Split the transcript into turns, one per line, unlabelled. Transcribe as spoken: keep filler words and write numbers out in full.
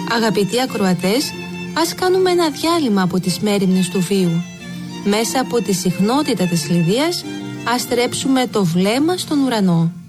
Αγαπητοί ακροατές, ας κάνουμε ένα διάλειμμα από τις μέριμνες του βίου. Μέσα από τη συχνότητα της ληδείας, ας στρέψουμε το βλέμμα στον ουρανό.